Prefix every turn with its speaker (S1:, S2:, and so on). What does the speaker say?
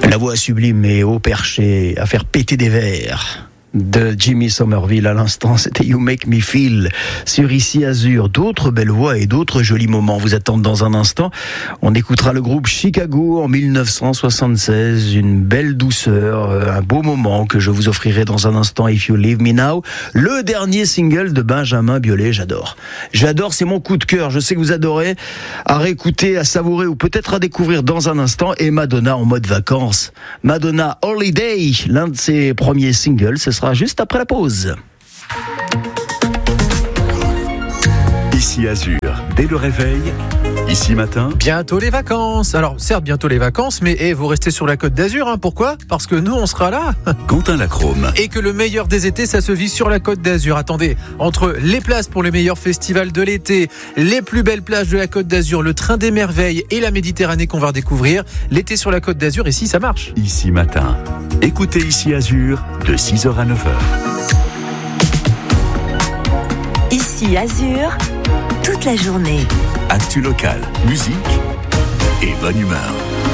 S1: La voix sublime et haut perché à faire péter des verres de Jimmy Somerville à l'instant, c'était You Make Me Feel sur Ici Azur. D'autres belles voix et d'autres jolis moments vous attendent dans un instant. On écoutera le groupe Chicago en 1976, une belle douceur, un beau moment que je vous offrirai dans un instant. If You Leave Me Now, le dernier single de Benjamin Biolay. J'adore, c'est mon coup de cœur. Je sais que vous adorez, à réécouter, à savourer ou peut-être à découvrir dans un instant. Et Madonna en mode vacances, Madonna Holiday, l'un de ses premiers singles. Ce sera juste après la pause.
S2: Ici Azur, dès le réveil, ici matin.
S3: Bientôt les vacances. Alors certes, bientôt les vacances, mais vous restez sur la Côte d'Azur. Pourquoi ? Parce que nous, on sera là.
S2: Quentin Lacrome.
S3: Et que le meilleur des étés, ça se vit sur la Côte d'Azur. Attendez, entre les places pour les meilleurs festivals de l'été, les plus belles plages de la Côte d'Azur, le train des merveilles et la Méditerranée qu'on va redécouvrir, l'été sur la Côte d'Azur, et si ça marche.
S2: Ici matin. Écoutez Ici Azur de 6h à 9h.
S4: Ici Azur, toute la journée.
S2: Actu local, musique et bonne humeur.